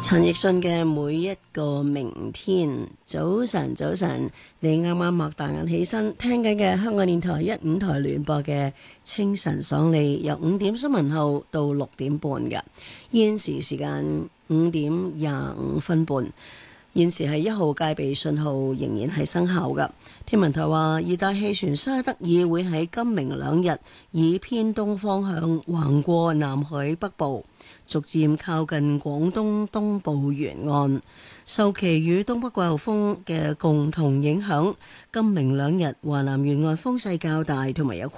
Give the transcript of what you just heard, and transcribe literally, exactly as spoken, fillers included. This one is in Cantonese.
陳奕迅嘅每一個明天，早晨早晨，你啱啱擘大眼起身，聽緊嘅香港電台一五台聯播嘅清晨爽利，由五點新聞後到六點半嘅，現時時間五點廿五分半。現時係一號戒備信號仍然係生效嘅。天文台話，熱帶氣旋沙德爾會喺今明兩日以偏東方向橫過南海北部，逐漸靠近廣東東部沿岸。受其與東北季候風嘅共同影響，今明兩日華南沿岸風勢較大，同埋有